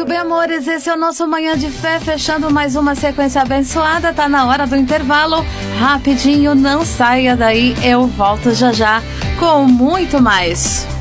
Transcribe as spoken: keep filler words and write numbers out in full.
Muito bem, amores, esse é o nosso Manhã de Fé, fechando mais uma sequência abençoada. Tá na hora do intervalo, rapidinho, não saia daí, eu volto já já com muito mais.